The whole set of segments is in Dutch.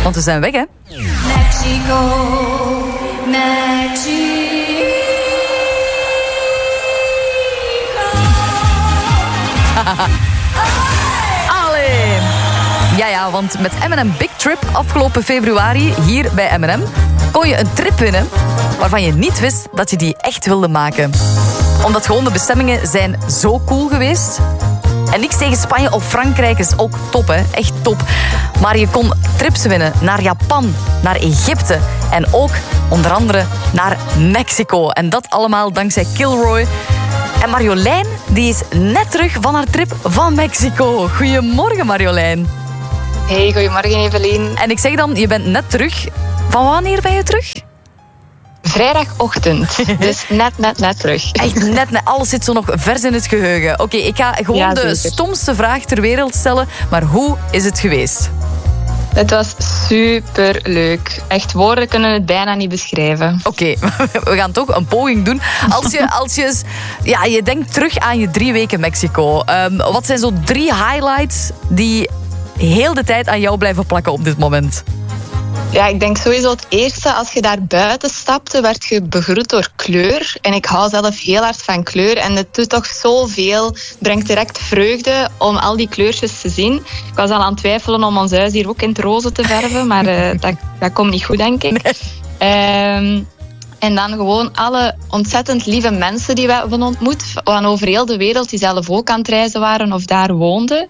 Want we zijn weg, hè? Mexico, Mexico. Allee! Ja, want met M&M Big Trip afgelopen februari hier bij M&M kon je een trip winnen waarvan je niet wist dat je die echt wilde maken. Omdat gewoon de bestemmingen zijn zo cool geweest. En niks tegen Spanje of Frankrijk is ook top, hè? Echt top. Maar je kon trips winnen naar Japan, naar Egypte en ook onder andere naar Mexico. En dat allemaal dankzij Kilroy. En Marjolein, die is net terug van haar trip van Mexico. Goedemorgen, Marjolein. Hey, goedemorgen Evelien. En ik zeg dan, je bent net terug. Van wanneer ben je terug? Vrijdagochtend, dus net terug. Echt net, alles zit zo nog vers in het geheugen. Oké, ik ga gewoon de stomste vraag ter wereld stellen. Maar hoe is het geweest? Het was superleuk. Echt, woorden kunnen het bijna niet beschrijven. Oké, we gaan toch een poging doen. Als je denkt terug aan je 3 weken Mexico. Wat zijn zo 3 highlights die heel de tijd aan jou blijven plakken op dit moment? Ja, ik denk sowieso het eerste, als je daar buiten stapte, werd je begroet door kleur. En ik hou zelf heel hard van kleur. En het doet toch zoveel, brengt direct vreugde om al die kleurtjes te zien. Ik was al aan het twijfelen om ons huis hier ook in het roze te verven, maar dat komt niet goed, denk ik. Nee. En dan gewoon alle ontzettend lieve mensen die we hebben ontmoet, van over heel de wereld, die zelf ook aan het reizen waren of daar woonden.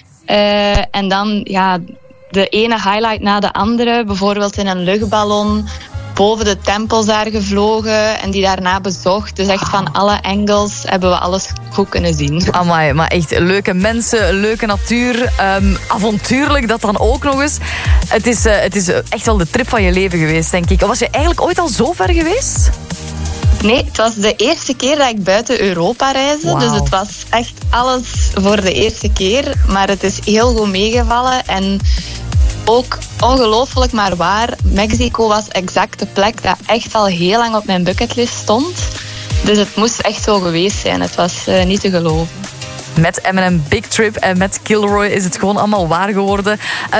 En dan, ja, de ene highlight na de andere. Bijvoorbeeld in een luchtballon boven de tempels daar gevlogen en die daarna bezocht. Dus echt van alle angles hebben we alles goed kunnen zien. Amai, maar echt leuke mensen, leuke natuur. Avontuurlijk dat dan ook nog eens. Het is echt wel de trip van je leven geweest, denk ik. Was je eigenlijk ooit al zo ver geweest? Nee, het was de eerste keer dat ik buiten Europa reisde. Wow. Dus het was echt alles voor de eerste keer. Maar het is heel goed meegevallen. En ook ongelooflijk maar waar, Mexico was exact de plek dat echt al heel lang op mijn bucketlist stond. Dus het moest echt zo geweest zijn. Het was niet te geloven. Met M&M Big Trip en met Kilroy is het gewoon allemaal waar geworden.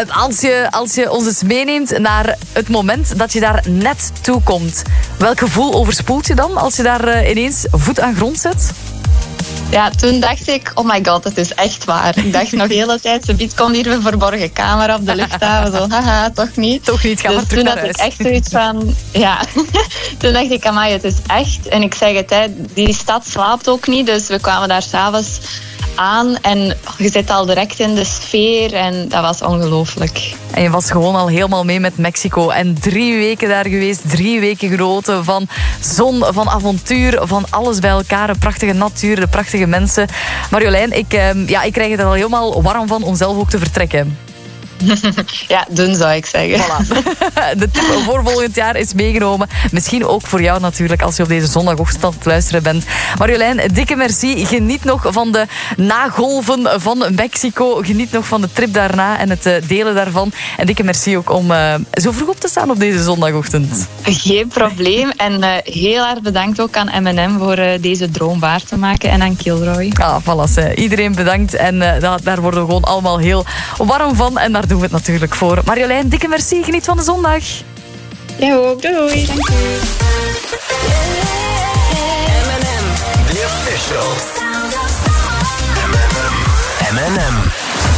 Als je ons eens meeneemt naar het moment dat je daar net toe komt. Welk gevoel overspoelt je dan als je daar ineens voet aan grond zet? Ja, toen dacht ik, oh my god, het is echt waar. Ik dacht nog de hele tijd, zoiets komt hier een verborgen camera op de luchthaven. Zo, haha, toch niet? Toch niet, ga maar terug naar huis. Toen had ik echt zoiets van, ja. Toen dacht ik, amai, het is echt. En ik zeg het, die stad slaapt ook niet. Dus we kwamen daar 's avonds aan en je zit al direct in de sfeer en dat was ongelooflijk. En je was gewoon al helemaal mee met Mexico en 3 weken daar geweest, 3 weken genoten van zon, van avontuur, van alles bij elkaar, een prachtige natuur, de prachtige mensen. Marjolein, ik krijg het er al helemaal warm van om zelf ook te vertrekken. Ja, doen zou ik zeggen. Voilà. De tip voor volgend jaar is meegenomen. Misschien ook voor jou natuurlijk, als je op deze zondagochtend aan het luisteren bent. Marjolein, dikke merci. Geniet nog van de nagolven van Mexico. Geniet nog van de trip daarna en het delen daarvan. En dikke merci ook om zo vroeg op te staan op deze zondagochtend. Geen probleem. En heel erg bedankt ook aan M&M voor deze droom waar te maken. En aan Kilroy. Voilà. Iedereen bedankt. En daar worden we gewoon allemaal heel warm van. En daar doen we het natuurlijk voor. Marjolein, dikke merci. Geniet van de zondag. Ja ook. Doei. Dank u. M&M. The official. M&M.